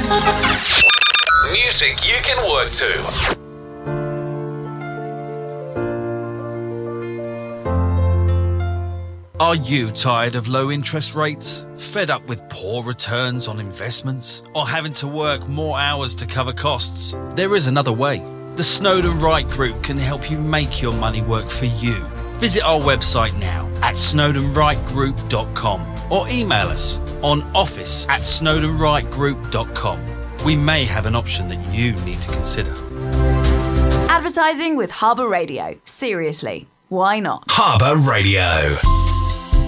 Music you can work to. Are you tired of low interest rates? Fed up with poor returns on investments? Or having to work more hours to cover costs? There is another way. The Snowden Wright Group can help you make your money work for you. Visit our website now at snowdenwrightgroup.com or email us on office@snowdenwrightgroup.com. We may have an option that you need to consider. Advertising with Harbour Radio. Seriously, why not? Harbour Radio.